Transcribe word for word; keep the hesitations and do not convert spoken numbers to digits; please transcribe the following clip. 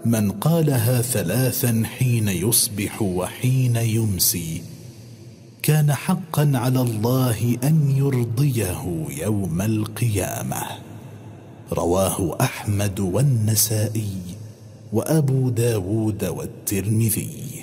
من قالها ثلاثا حين يصبح وحين يمسي كان حقا على الله أن يرضيه يوم القيامة. رواه أحمد والنسائي وأبو داود والترمذي.